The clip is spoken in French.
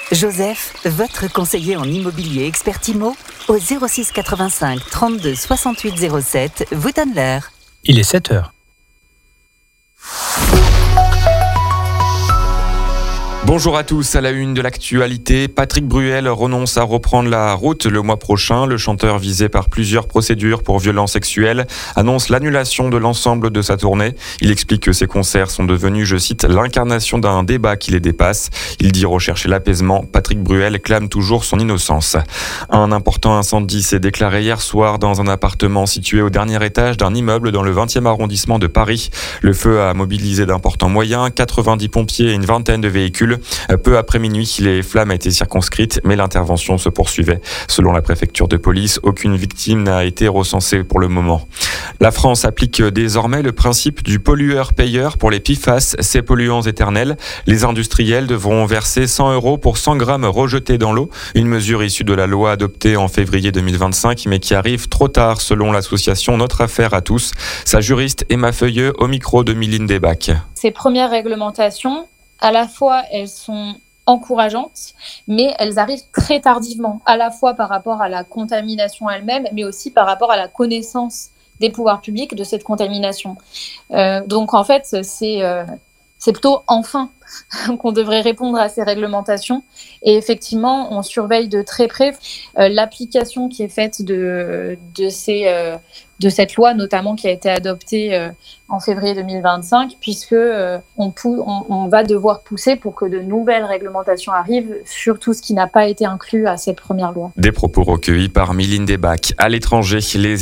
Joseph, votre conseiller en immobilier expert IMO, au 06 85 32 68 07, vous donne l'heure. Il est 7h. Bonjour à tous, à la une de l'actualité, Patrick Bruel renonce à reprendre la route le mois prochain. Le chanteur visé par plusieurs procédures pour violences sexuelles annonce l'annulation de l'ensemble de sa tournée. Il explique que ses concerts sont devenus, je cite, l'incarnation d'un débat qui les dépasse. Il dit rechercher l'apaisement. Patrick Bruel clame toujours son innocence. Un important incendie s'est déclaré hier soir dans un appartement situé au dernier étage d'un immeuble dans le 20e arrondissement de Paris. Le feu a mobilisé d'importants moyens, 90 pompiers et une vingtaine de véhicules. Peu après minuit, les flammes étaient circonscrites, mais l'intervention se poursuivait. Selon la préfecture de police, aucune victime n'a été recensée pour le moment. La France applique désormais le principe du pollueur-payeur pour les PFAS, ces polluants éternels. Les industriels devront verser 100 € pour 100 grammes rejetés dans l'eau. Une mesure issue de la loi adoptée en février 2025, mais qui arrive trop tard selon l'association Notre Affaire à tous. Sa juriste Emma Feuilleux au micro de Mylène Debac. Ces premières réglementations, à la fois, elles sont encourageantes, mais elles arrivent très tardivement, à la fois par rapport à la contamination elle-même, mais aussi par rapport à la connaissance des pouvoirs publics de cette contamination. Donc en fait, c'est plutôt enfin qu'on devrait répondre à ces réglementations. Et effectivement, on surveille de très près l'application qui est faite de cette loi, notamment qui a été adoptée en février 2025, puisque on va devoir pousser pour que de nouvelles réglementations arrivent sur tout ce qui n'a pas été inclus à cette première loi. Des propos recueillis par Mylène Debac. À l'étranger, les